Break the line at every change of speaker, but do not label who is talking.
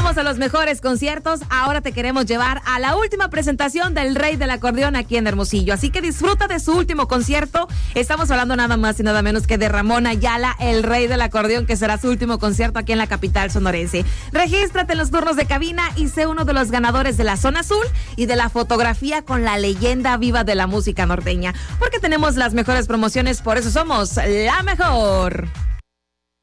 llevamos a los mejores conciertos, ahora te queremos llevar a la última presentación del Rey del Acordeón aquí en Hermosillo. Así que disfruta de su último concierto. Estamos hablando nada más y nada menos que de Ramón Ayala, el Rey del Acordeón, que será su último concierto aquí en la capital sonorense. Regístrate en los turnos de cabina y sé uno de los ganadores de la Zona Azul y de la fotografía con la leyenda viva de la música norteña. Porque tenemos las mejores promociones, por eso somos la mejor.